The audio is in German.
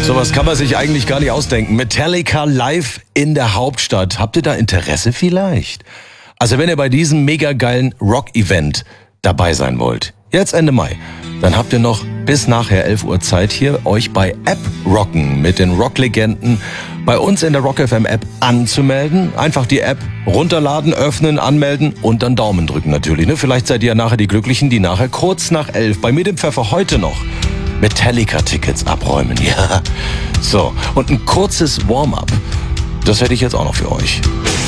Sowas kann man sich eigentlich gar nicht ausdenken. Metallica live in der Hauptstadt. Habt ihr da Interesse vielleicht? Also wenn ihr bei diesem mega geilen Rock-Event dabei sein wollt, jetzt Ende Mai, dann habt ihr noch bis nachher 11 Uhr Zeit, hier euch bei App Rocken mit den Rock-Legenden bei uns in der Rock FM App anzumelden. Einfach die App runterladen, öffnen, anmelden und dann Daumen drücken natürlich. Ne? Vielleicht seid ihr ja nachher die Glücklichen, die nachher kurz nach 11 bei mir dem Pfeffer heute noch Metallica-Tickets abräumen. Ja, so. Und ein kurzes Warm-up, das hätte ich jetzt auch noch für euch.